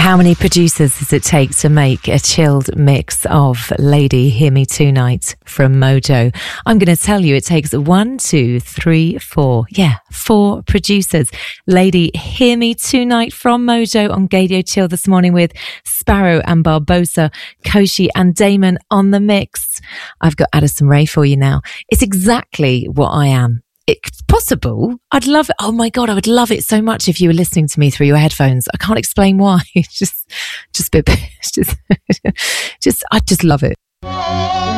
How many producers does it take to make a chilled mix of Lady Hear Me Tonight from Mojo? I'm going to tell you, it takes 1, 2, 3, 4. Yeah, 4 producers. Lady Hear Me Tonight from Mojo on Gadio Chill this morning with Sparrow and Barbosa, Koshi and Damon on the mix. I've got Addison Rae for you now. It's exactly what I am. It's possible. I'd love it. Oh my God, I would love it so much if you were listening to me through your headphones. I can't explain why. Just a bit, I just love it.